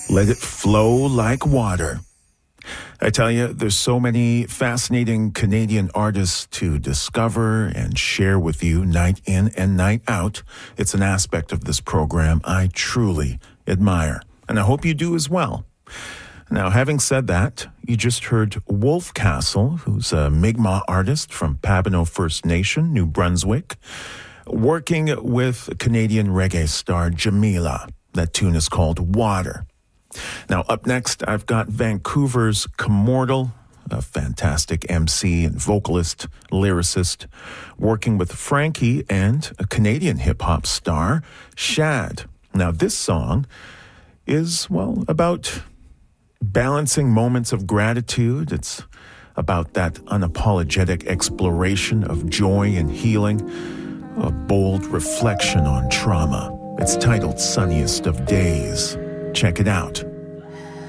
Let it flow like water. I tell you, there's so many fascinating Canadian artists to discover and share with you night in and night out. It's an aspect of this program I truly admire, and I hope you do as well. Now, having said that, you just heard Wolf Castle, who's a Mi'kmaq artist from Pabineau First Nation, New Brunswick, working with Canadian reggae star Jamila. That tune is called Water. Now, up next, I've got Vancouver's Commortal, a fantastic MC and vocalist, lyricist, working with Frankie and a Canadian hip-hop star, Shad. Now, this song is, well, about balancing moments of gratitude. It's about that unapologetic exploration of joy and healing, a bold reflection on trauma. It's titled Sunniest of Days. Check it out.